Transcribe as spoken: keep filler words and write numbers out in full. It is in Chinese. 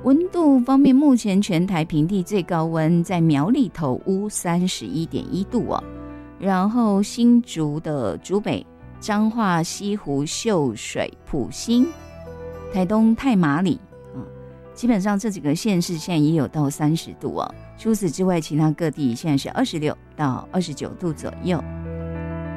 温度方面，目前全台平地最高温在苗栗头屋三十一点一度哦，然后新竹的竹北、彰化、西湖、秀水、埔心、台东太麻里，嗯，基本上这几个县市现在也有到三十度哦。除此之外，其他各地现在是二十六到二十九度左右。